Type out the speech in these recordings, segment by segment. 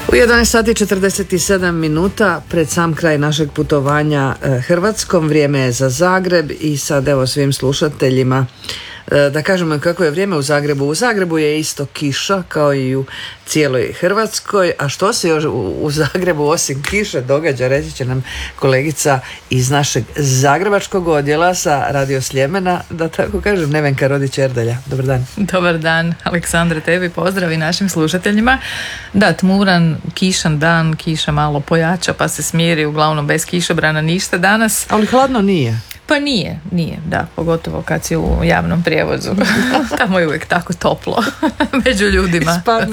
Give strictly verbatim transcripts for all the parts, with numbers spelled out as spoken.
U jedanaest sati četrdeset sedam minuta pred sam kraj našeg putovanja Hrvatskom, vrijeme je za Zagreb i sad evo svim slušateljima da kažemo kako je vrijeme u Zagrebu. U Zagrebu je isto kiša kao i u cijeloj Hrvatskoj, a što se još u Zagrebu osim kiše događa, reći će nam kolegica iz našeg zagrebačkog odjela sa Radio Sljemena, da tako kažem, Nevenka Rodić-Erdelja. Dobar dan. Dobar dan, Aleksandre, tebi pozdrav i našim slušateljima. Da, tmuran, kišan dan, kiša malo pojača pa se smiri, uglavnom bez kišobrana ništa danas. Ali hladno nije. Pa nije, nije, da, pogotovo kad si u javnom prijevozu. Tamo je uvijek tako toplo među ljudima. Isparno.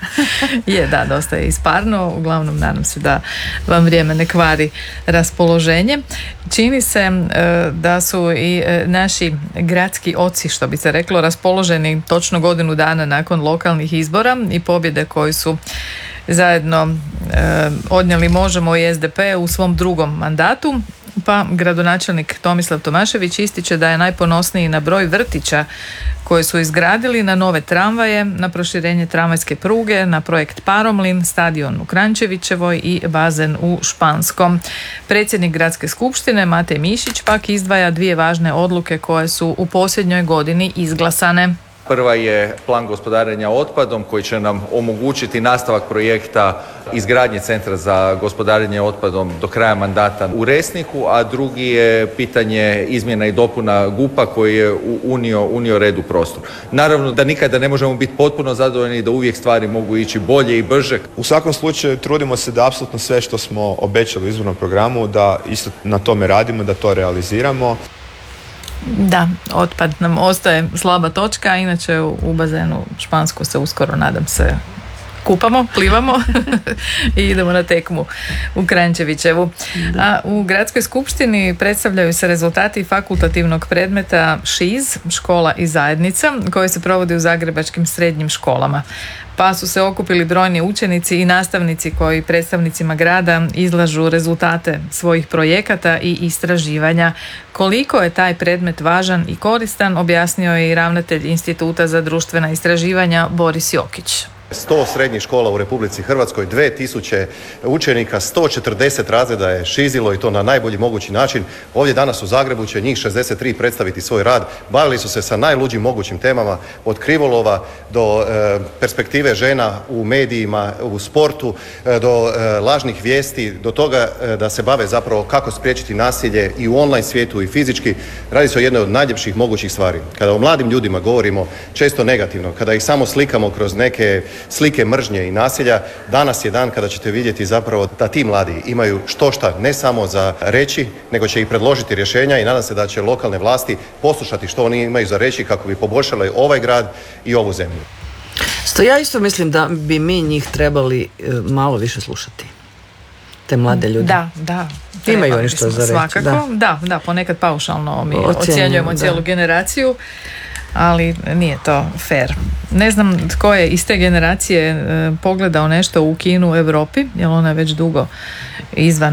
Je, da, dosta je isparno. Uglavnom, nadam se da vam vrijeme ne kvari raspoloženje. Čini se da su i naši gradski oci, što bi se reklo, raspoloženi točno godinu dana nakon lokalnih izbora i pobjede koju su zajedno eh, odnijeli Možemo i S D P u svom drugom mandatu. Pa gradonačelnik Tomislav Tomašević ističe da je najponosniji na broj vrtića koje su izgradili, na nove tramvaje, na proširenje tramvajske pruge, na projekt Paromlin, stadion u Kranjčevićevoj i bazen u Španskom. Predsjednik gradske skupštine Matej Mišić pak izdvaja dvije važne odluke koje su u posljednjoj godini izglasane. Prva je plan gospodarenja otpadom koji će nam omogućiti nastavak projekta izgradnje centra za gospodarenje otpadom do kraja mandata u Resniku, a drugi je pitanje izmjena i dopuna G U P-a koji je unio, unio red u prostor. Naravno da nikada ne možemo biti potpuno zadovoljni i da uvijek stvari mogu ići bolje i brže. U svakom slučaju trudimo se da apsolutno sve što smo obećali u izbornom programu da isto na tome radimo, da to realiziramo. Da, otpad nam ostaje slaba točka, inače u bazenu Špansku se uskoro, nadam se, kupamo, plivamo i idemo na tekmu u Kranjčevićevu. A u gradskoj skupštini predstavljaju se rezultati fakultativnog predmeta ŠIZ, škola i zajednica, koji se provodi u zagrebačkim srednjim školama. Pa su se okupili brojni učenici i nastavnici koji predstavnicima grada izlažu rezultate svojih projekata i istraživanja. Koliko je taj predmet važan i koristan, objasnio je i ravnatelj Instituta za društvena istraživanja Boris Jokić. sto srednjih škola u Republici Hrvatskoj, dvije tisuće učenika, sto četrdeset razreda je šizilo i to na najbolji mogući način. Ovdje danas u Zagrebu će njih šezdeset tri predstaviti svoj rad. Bavili su se sa najluđim mogućim temama, od krivolova do e, perspektive žena u medijima, u sportu, e, do e, lažnih vijesti, do toga e, da se bave zapravo kako spriječiti nasilje i u online svijetu i fizički. Radi se o jednoj od najljepših mogućih stvari. Kada o mladim ljudima govorimo često negativno, kada ih samo slikamo kroz neke slike mržnje i nasilja, danas je dan kada ćete vidjeti zapravo da ti mladi imaju štošta ne samo za reći, nego će ih predložiti rješenja i nadam se da će lokalne vlasti poslušati što oni imaju za reći kako bi poboljšali ovaj grad i ovu zemlju. Sto ja isto mislim da bi mi njih trebali malo više slušati. Te mlade ljude. Da, da. Imaju oni što za reći. Svakako, da, da, da ponekad paušalno mi ocjenjujemo cijelu da. generaciju, ali nije to fair. Ne znam tko je iz te generacije e, pogledao nešto u kinu u Europi, jer ona je već dugo izvan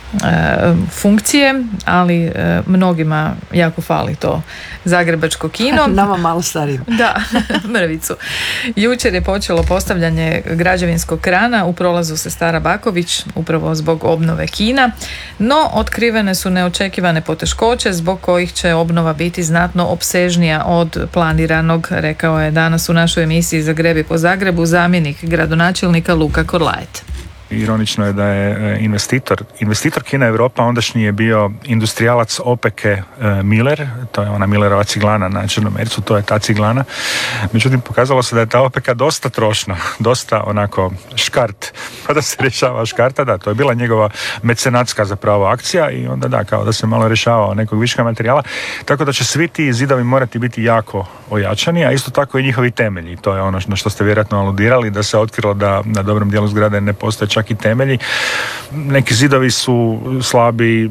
e, funkcije, ali e, mnogima jako fali to zagrebačko kino. Nama malo stariji. Da, mrvicu. Jučer je počelo postavljanje građevinskog krana u prolazu Sestara Baković, upravo zbog obnove kina, no otkrivene su neočekivane poteškoće zbog kojih će obnova biti znatno opsežnija od planiranog, rekao je danas u našoj emisiji Zagrebi po Zagrebu zamjenik gradonačelnika Luka Korlajet. Ironično je da je investitor, investitor Kina Europa ondašnji je bio industrijalac opeke e, Miller, to je ona Millerova ciglana na Črnomercu, to je ta ciglana. Međutim, pokazalo se da je ta opeka dosta trošna, dosta onako škart, pa da se rješava škarta, da, to je bila njegova mecenatska zapravo akcija i onda da, kao da se malo rješavao nekog viška materijala, tako da će svi ti zidovi morati biti jako ojačani, a isto tako i njihovi temelji, to je ono na što ste vjerojatno aludirali, da se otkrilo da na dobrom dijelu zgrade ne postoje čak i temelji. Neki zidovi su slabi,